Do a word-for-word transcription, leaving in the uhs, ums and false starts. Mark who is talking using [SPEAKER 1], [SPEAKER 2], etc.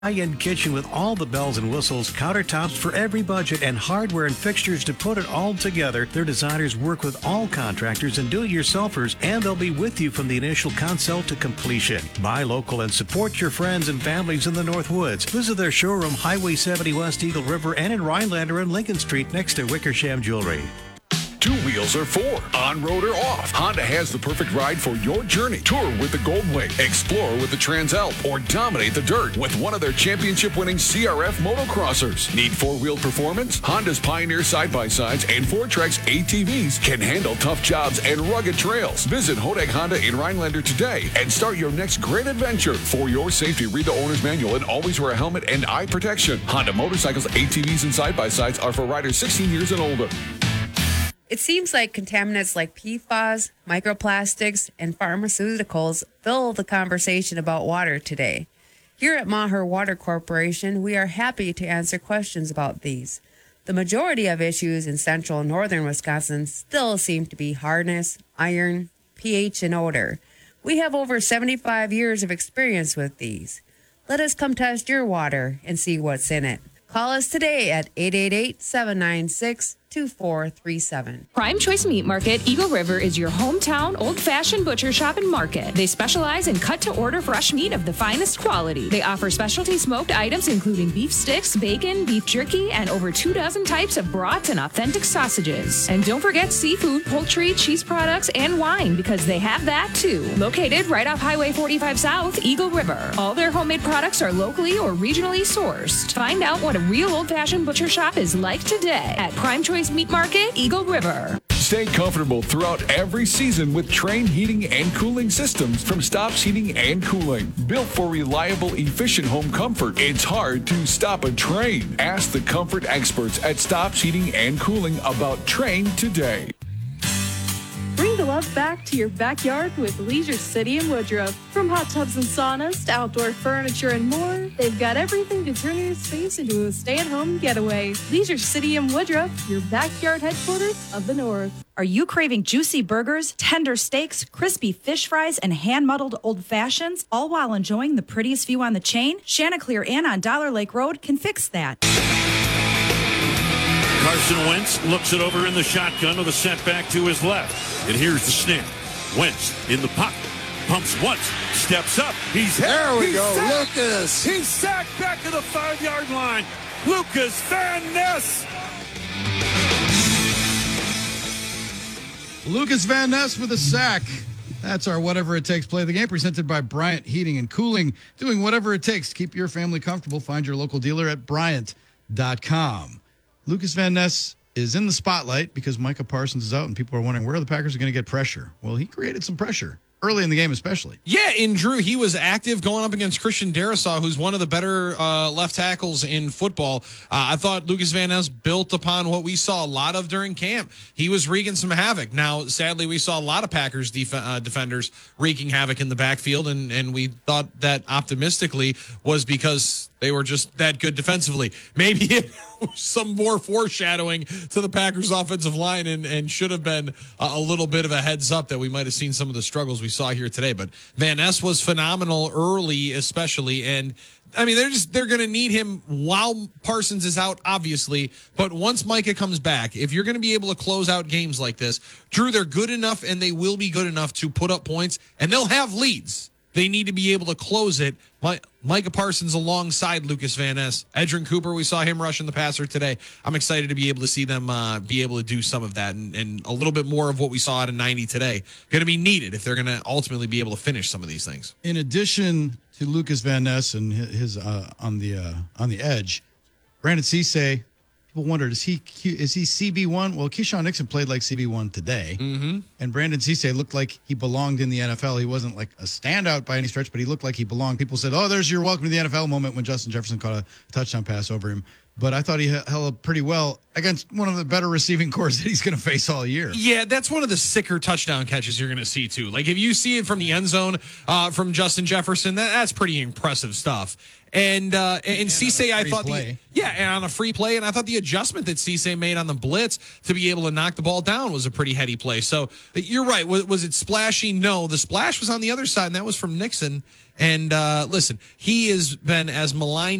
[SPEAKER 1] high-end kitchen with all the bells and whistles, countertops for every budget, and hardware and fixtures to put it all together. Their designers work with all contractors and do-it-yourselfers, and they'll be with you from the initial consult to completion. Buy local and support your friends and families in the North Woods. Visit their showroom, Highway seventy West Eagle River, and in Rhinelander and Lincoln Street next to Wickersham Jewelry.
[SPEAKER 2] Two wheels or four, on road or off, Honda has the perfect ride for your journey. Tour with the Goldwing, explore with the Transalp, or dominate the dirt with one of their championship-winning C R F motocrossers. Need four-wheel performance? Honda's Pioneer side-by-sides and Fortrex A T Vs can handle tough jobs and rugged trails. Visit Hodag Honda in Rhinelander today and start your next great adventure. For your safety, read the owner's manual and always wear a helmet and eye protection. Honda motorcycles, A T Vs, and side-by-sides are for riders sixteen years and older.
[SPEAKER 3] It seems like contaminants like P F A S, microplastics, and pharmaceuticals fill the conversation about water today. Here at Maher Water Corporation, we are happy to answer questions about these. The majority of issues in central and northern Wisconsin still seem to be hardness, iron, pH, and odor. We have over seventy-five years of experience with these. Let us come test your water and see what's in it. Call us today at eight eight eight, seven nine six, two four three seven.
[SPEAKER 4] Prime Choice Meat Market, Eagle River is your hometown old-fashioned butcher shop and market. They specialize in cut-to-order fresh meat of the finest quality. They offer specialty smoked items including beef sticks, bacon, beef jerky, and over two dozen types of brats and authentic sausages. And don't forget seafood, poultry, cheese products, and wine because they have that too. Located right off Highway forty-five South, Eagle River. All their homemade products are locally or regionally sourced. Find out what a real old-fashioned butcher shop is like today at Prime Choice Meat Market, Eagle River.
[SPEAKER 2] Stay comfortable throughout every season with Trane heating and cooling systems from Stops Heating and Cooling. Built for reliable, efficient home comfort, it's hard to stop a Trane. Ask the comfort experts at Stops Heating and Cooling about Trane today.
[SPEAKER 5] Bring the love back to your backyard with Leisure City in Woodruff. From hot tubs and saunas to outdoor furniture and more, they've got everything to turn your space into a stay-at-home getaway. Leisure City in Woodruff, your backyard headquarters of the North.
[SPEAKER 6] Are you craving juicy burgers, tender steaks, crispy fish fries, and hand-muddled old fashions, all while enjoying the prettiest view on the chain? Chanticleer Inn on Dollar Lake Road can fix that.
[SPEAKER 7] Carson Wentz looks it over in the shotgun with a setback to his left. And here's the snap. Wentz in the pocket. Pumps once. Steps up. He's
[SPEAKER 8] There we
[SPEAKER 7] he's
[SPEAKER 8] go.
[SPEAKER 7] Sacked.
[SPEAKER 8] Lucas.
[SPEAKER 7] He's sacked back to the five-yard line. Lucas Van Ness.
[SPEAKER 9] Lucas Van Ness with a sack. That's our Whatever It Takes Play of the Game, presented by Bryant Heating and Cooling. Doing whatever it takes to keep your family comfortable. Find your local dealer at Bryant dot com. Lucas Van Ness is in the spotlight because Micah Parsons is out, and people are wondering where the Packers are going to get pressure. Well, he created some pressure early in the game, especially.
[SPEAKER 10] Yeah, and Drew, he was active going up against Christian Darrisaw, who's one of the better uh, left tackles in football. Uh, I thought Lucas Van Ness built upon what we saw a lot of during camp. He was wreaking some havoc. Now, sadly, we saw a lot of Packers def- uh, defenders wreaking havoc in the backfield, and, and we thought that optimistically was because they were just that good defensively. Maybe it was some more foreshadowing to the Packers offensive line and, and should have been a, a little bit of a heads up that we might have seen some of the struggles we saw here today. But Van Ness was phenomenal early, especially. And I mean, they're just, they're going to need him while Parsons is out, obviously. But once Micah comes back, if you're going to be able to close out games like this, Drew, they're good enough and they will be good enough to put up points and they'll have leads. They need to be able to close it. Micah Parsons alongside Lucas Van Ness. Edgerrin Cooper, we saw him rushing the passer today. I'm excited to be able to see them uh, be able to do some of that and, and a little bit more of what we saw out of ninety today. Going to be needed if they're going to ultimately be able to finish some of these things.
[SPEAKER 9] In addition to Lucas Van Ness and his uh, on the uh, on the edge, Brandon Cisse. People wondered, is he is he C B one? Well, Keyshawn Nixon played like C B one today.
[SPEAKER 10] Mm-hmm.
[SPEAKER 9] And Brandon Cisse looked like he belonged in the N F L. He wasn't like a standout by any stretch, but he looked like he belonged. People said, oh, there's your welcome to the N F L moment when Justin Jefferson caught a touchdown pass over him. But I thought he held up pretty well against one of the better receiving cores that he's going to face all year.
[SPEAKER 10] Yeah, that's one of the sicker touchdown catches you're going to see, too. Like, if you see it from the end zone uh, from Justin Jefferson, that, that's pretty impressive stuff. And uh, and, and Cisse, I thought, the,
[SPEAKER 9] play.
[SPEAKER 10] yeah, and on a free play, and I thought the adjustment that Cisse made on the blitz to be able to knock the ball down was a pretty heady play. So you're right. Was, was it splashy? No, the splash was on the other side, and that was from Nixon. And uh, listen, he has been as maligned